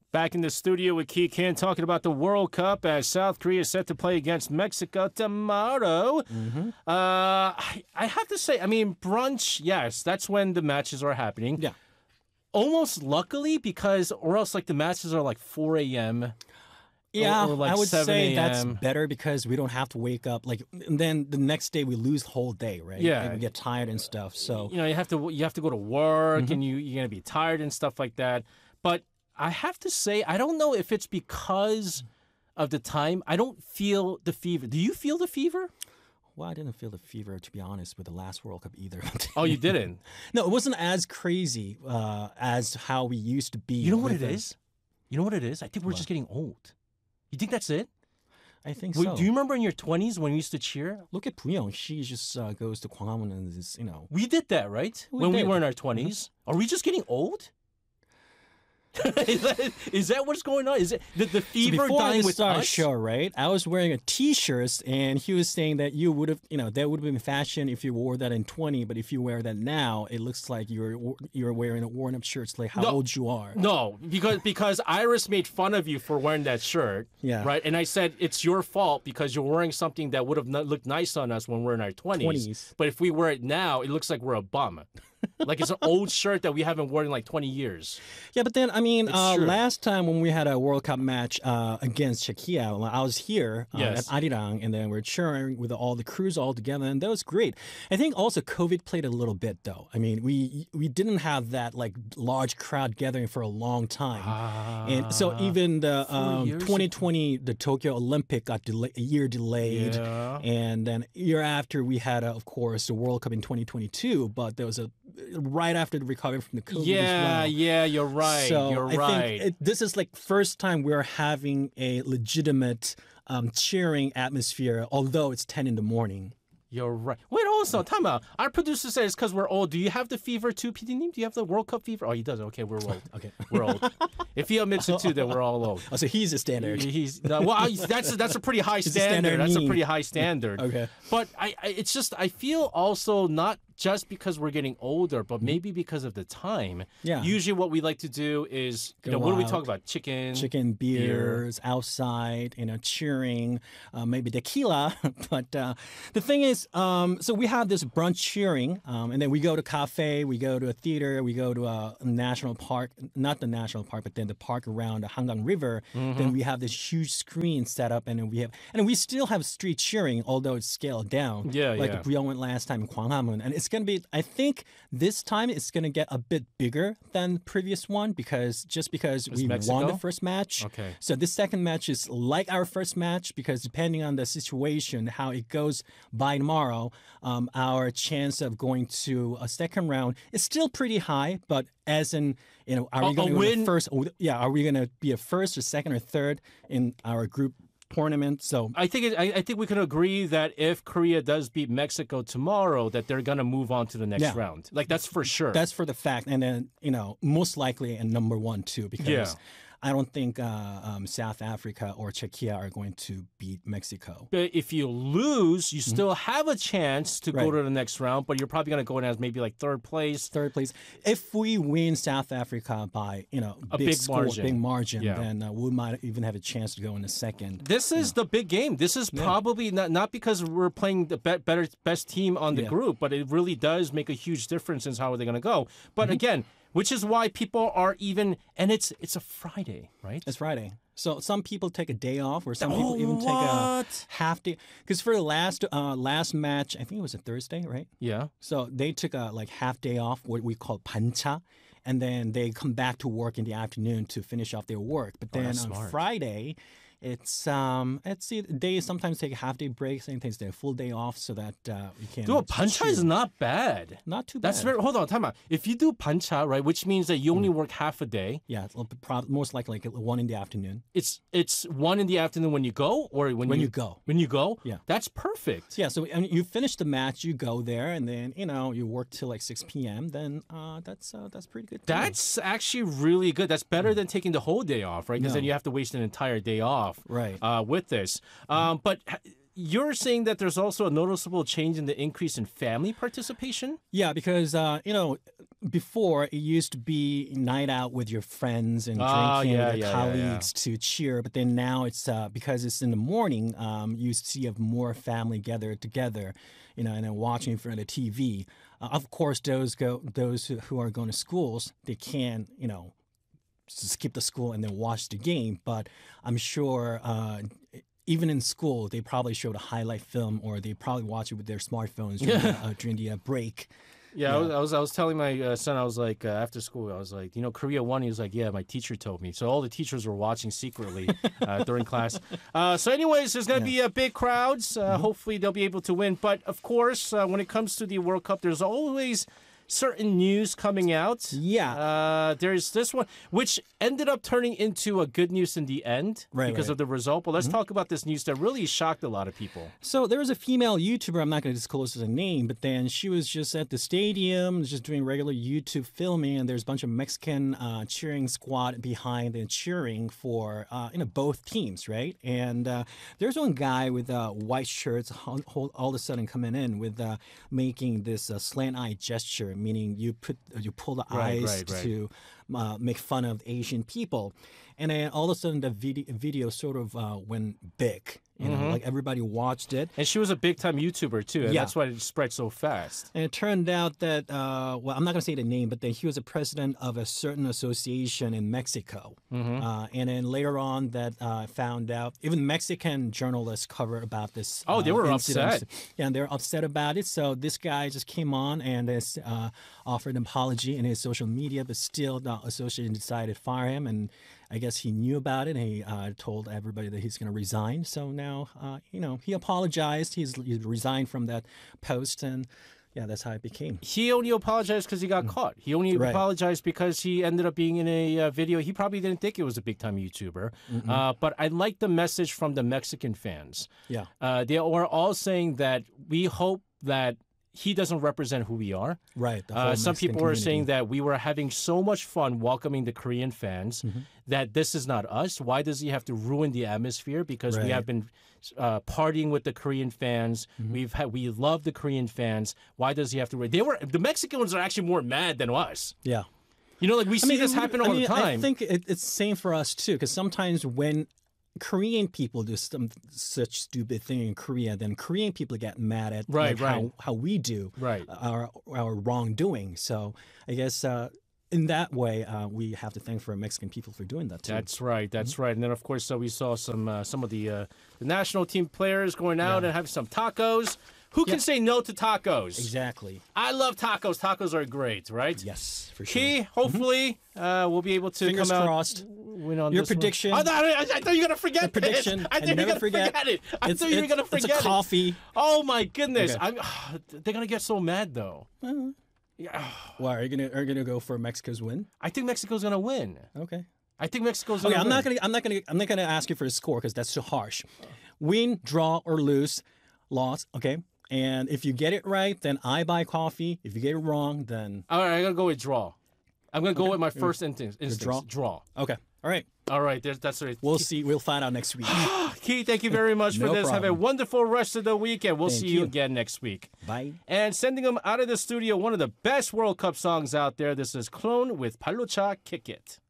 Back in the studio with Ki Kan talking about the World Cup as South Korea is set to play against Mexico tomorrow. I have to say, I mean, brunch, yes, that's when the matches are happening. Yeah. Almost luckily because, or else like the matches are like 4 a.m. Yeah, or like I would 7 say that's a.m.. better because we don't have to wake up and then the next day we lose the whole day, right? Yeah. Like, we get tired and stuff. So You know, you have to go to work and you're going to be tired and stuff like that. But I have to say, I don't know if it's because of the time. I don't feel the fever. Do you feel the fever? well, I didn't feel the fever, to be honest, with the last World Cup either. Oh, you didn't? No, it wasn't as crazy as how we used to be. You know what it with is? You know what it is? I think we're just getting old. You think that's it? I think Wait, so. do you remember in your 20s when we used to cheer? Look at Puyong. She just goes to Gwanghwamun and is, We did that, right? When we did. were in our 20s. Are we just getting old? Is that what's going on? Is it the So fever before dying we with started the us? show, right? I was wearing a T-shirt, and he was saying that you would have, that would have been fashion if you wore that in 20, but if you wear that now, it looks like you're wearing a worn-up shirt, like how old you are. No, because Iris made fun of you for wearing that shirt. Yeah. Right? And I said it's your fault because you're wearing something that would have looked nice on us when we're in our 20s. 20s. But if we wear it now, it looks like we're a bum. Like it's an old shirt that we haven't worn in like 20 years. Yeah, but then, I mean, true. last time when we had a World Cup match against Czechia, I was here Yes. at Arirang, and then we're cheering with all the crews all together, and that was great. I think also COVID played a little bit, though. I mean, we didn't have that like large crowd gathering for a long time. And so even the 2020, the Tokyo Olympic got a year delayed. Yeah. And then year after, we had, of course, the World Cup in 2022, but there was a right after the recovery from the COVID as well. Yeah, you're right. So you're I right. think this is like first time we're having a legitimate cheering atmosphere, although it's 10 in the morning. You're right. Wait, also, time out. Our producer says because we're old. Do you have the fever too, PD? Do you have the World Cup fever? Oh, he doesn't. Okay, we're old. Okay. We're old. If he admits it too, then we're all old. Oh, so he's a standard. He's no, well. That's a pretty high a standard. standard That's a mean. pretty high standard. Okay. But it's just I feel also not just because we're getting older, but maybe because of the time. Yeah. Usually, what we like to do is Go what do we out. talk about? Chicken, Beers, outside, cheering, maybe tequila. But the thing is, so we have this brunch cheering, and then we go to cafe, we go to a theater, we go to a national park, not the national park, but then the park around the Hangang River. Then we have this huge screen set up, and then we still have street cheering, although it's scaled down. Yeah, like yeah. Buyong went last time in Gwanghwamun, and it's going to be, I think this time it's going to get a bit bigger than the previous one because we Mexico? won the first match. Okay. So this second match is like our first match because depending on the situation, how it goes by tomorrow, our chance of going to a second round is still pretty high. But as in, are we going to win- be first? Yeah, are we going to be a first or second or third in our group tournament? So I think we can agree that if Korea does beat Mexico tomorrow, that they're gonna move on to the next Yeah. round. Like that's for sure. that's for the fact. And then, most likely in number one, too, because Yeah. I don't think South Africa or Czechia are going to beat Mexico. But if you lose, you still have a chance to go Right. to the next round, but you're probably going to go in as maybe like third place. Third place. If we win South Africa by big score, margin. big margin, Yeah. then we might even have a chance to go in the second. This is the big game. This is probably not because we're playing the best team on the Yeah. group, but it really does make a huge difference in how they're going to go. But Mm-hmm. again, which is why people are even, and it's a Friday, right? It's Friday. So some people take a day off, or some people even take what? a half day. Because for the last match, I think it was a Thursday, right? Yeah. So they took a half day off, what we call pancha, and then they come back to work in the afternoon to finish off their work. But then that's on smart. Friday, they sometimes take a half day break, sometimes they a full day off, so that we can. Dude, pancha is not bad. not too bad. That's very. Hold on, time out. If you do pancha, right, which means that you only work half a day, Yeah, it's most likely like 1 in the afternoon. it's 1 in the afternoon when you go, or when you go. When you go, Yeah. that's perfect. So, yeah, so you finish the match, you go there, and then you work till like 6 p.m. Then that's pretty good. too. That's actually really good. That's better than taking the whole day off, right? Because then No. you have to waste an entire day off, Right. with this. But you're saying that there's also a noticeable change in the increase in family participation? Yeah, because before it used to be night out with your friends and drinking with your colleagues to cheer, but then now it's because it's in the morning, you see more family gathered together, and then watching in front of the TV. Of course, those who are going to schools, they can skip the school and then watch the game. But I'm sure even in school, they probably showed a highlight film, or they probably watch it with their smartphones during the break. Yeah, I was telling my son, I was like, after school, I was like, Korea won. He was like, yeah, my teacher told me. So all the teachers were watching secretly during class. So anyways, there's going to be big crowds. Hopefully they'll be able to win. But of course, when it comes to the World Cup, there's always certain news coming out. Yeah. There's this one, which ended up turning into a good news in the end because of the result. But let's talk about this news that really shocked a lot of people. So there was a female YouTuber, I'm not going to disclose the name, but then she was just at the stadium, just doing regular YouTube filming, and there's a bunch of Mexican cheering squad behind and cheering for both teams, right? And there's one guy with white shirts all of a sudden coming in with making this slant eye gesture, meaning you pull the eyes to make fun of Asian people, and then all of a sudden the video sort of went big. Like everybody watched it. And she was a big-time YouTuber, too, and that's why it spread so fast. And it turned out that, I'm not going to say the name, but then he was a president of a certain association in Mexico. And then later on that found out, even Mexican journalists covered about this they were incident. upset. Yeah, and they're upset about it. So this guy just came on and offered an apology in his social media, but still the association decided to fire him. And I guess he knew about it, and he told everybody that he's going to resign. So now, he apologized. He's resigned from that post, and that's how it became. He only apologized because he got caught. He only apologized because he ended up being in a video. He probably didn't think it was a big-time YouTuber. But I like the message from the Mexican fans. Yeah. They were all saying that we hope that he doesn't represent who we are. Right. Some people were saying that we were having so much fun welcoming the Korean fans that this is not us. Why does he have to ruin the atmosphere? Because we have been partying with the Korean fans. We love the Korean fans. Why does he have to? The Mexicans are actually more mad than us. Yeah. We see this happen all the time. I think it's the same for us too, because sometimes when Korean people do such stupid thing in Korea, then Korean people get mad at how we do our wrongdoing. So I guess in that way, we have to thank for Mexican people for doing that too. That's right. That's right. And then of course, we saw some of the national team players going out and having some tacos. Who can say no to tacos? Exactly. I love tacos. Tacos are great, right? Yes, for sure. Key, hopefully, we'll be able to Fingers come crossed. Win on Your this prediction. One. I thought you were going to forget the prediction. I thought you were going to forget it. I thought you were going to forget it. It's a coffee. Oh, my goodness. Okay. They're going to get so mad, though. Why? Are you gonna go for Mexico's win? I think Mexico's going to win. Okay. I think Mexico's going to win. I'm not gonna ask you for a score because that's too harsh. Win, draw, or lose, loss. Okay. And if you get it right, then I buy coffee. If you get it wrong, then all right, I'm gonna go with draw. I'm gonna go with my first instinct. Draw. Okay. All right. All right. That's right. We'll see. We'll find out next week. Key, thank you very much for No this. problem. Have a wonderful rest of the week, and we'll see you you. again next week. Bye. And sending them out of the studio, one of the best World Cup songs out there. This is Clone with Pallocha Kick It.